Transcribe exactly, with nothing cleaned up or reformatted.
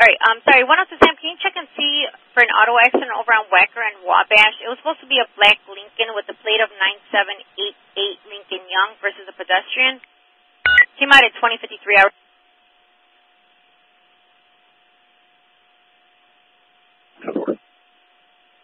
right. Um, sorry, one oh two Sam, can you check and see for an auto accident over on Wacker and Wabash? It was supposed to be a black Lincoln with a plate of nine seven eight eight Lincoln Young versus a pedestrian. Came out at twenty fifty-three hours.